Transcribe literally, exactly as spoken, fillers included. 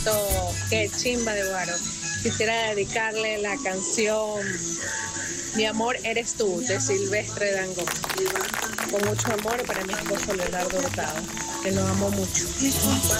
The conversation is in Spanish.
Guaro, qué chimba de Guaro. Quisiera dedicarle la canción Mi amor eres tú, de Silvestre Dangond. Con mucho amor para mi esposo Leonardo Hurtado, que nos amo mucho.